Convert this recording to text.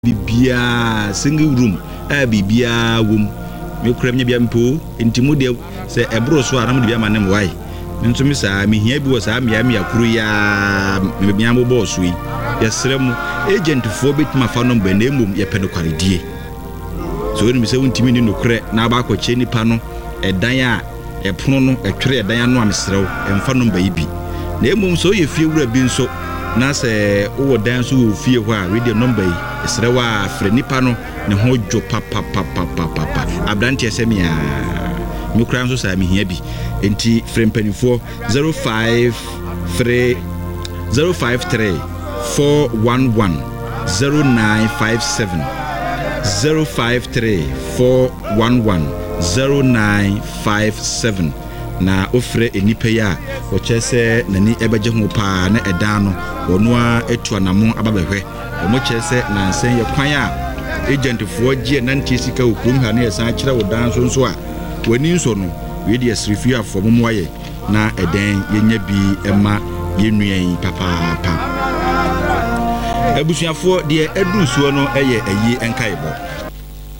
bibia single room bibia wom me kura nya bia mpo entimu de se ebro so anam de bia manem wai nso me saa me hia bi wo saa me akuru ya me bia mo boss yi yesrem agent fo betima fa no mba na emom ye pede kwaredie so we no se wontimi ni nokure na ba akɔche nipa no edan a epono no etwere edan ano amsrew emfa no mba yi bi na emom so ye fie wura bi nso na se wo dan so wo fie ho a radio number yi esrewa frɛ nipa no ne ho dwo papa abrante esemia me kura nso saa me hia bi enti frɛ mpanifo 053 411 0957 053 411 0957 na ofre enipa ya o chese nani ebeje ho pa na edan no ono a etu anamo ababehwe o mo chese na nsen ye kwan a agent fo gie nanti sika okrum ha na yesan kire wo dan so a wani nso no we de asrifi afo mo aye na edan yenya bi ema yenuan papa abusuafo de eduru suo no eye enkaebo